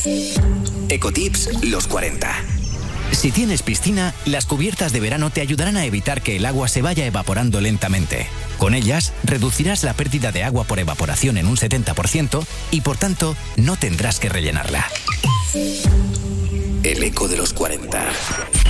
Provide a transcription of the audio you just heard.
Ecotips los 40. Si tienes piscina, las cubiertas de verano te ayudarán a evitar que el agua se vaya evaporando lentamente. Con ellas, reducirás la pérdida de agua por evaporación en un 70% y, por tanto, no tendrás que rellenarla. El eco de los 40.